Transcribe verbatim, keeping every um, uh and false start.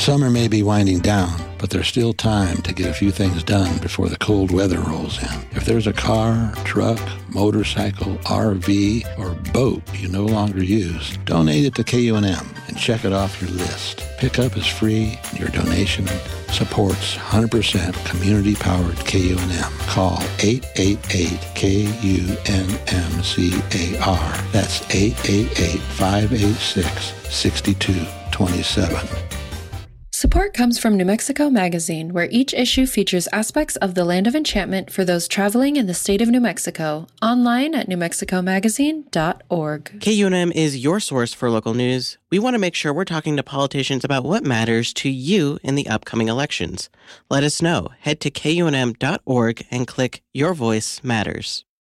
Summer may be winding down, but there's still time to get a few things done before the cold weather rolls in. If there's a car, truck, motorcycle, R V, or boat you no longer use, donate it to K U N M and check it off your list. Pickup is free, and your donation supports one hundred percent community-powered K U N M. Call eight eight eight K U N M C A R. That's eight eight eight, five eight six, six two two seven. Support comes from New Mexico Magazine, where each issue features aspects of the Land of Enchantment for those traveling in the state of New Mexico. Online at new mexico magazine dot org. K U N M is your source for local news. We want to make sure we're talking to politicians about what matters to you in the upcoming elections. Let us know. Head to K U N M dot org and click Your Voice Matters.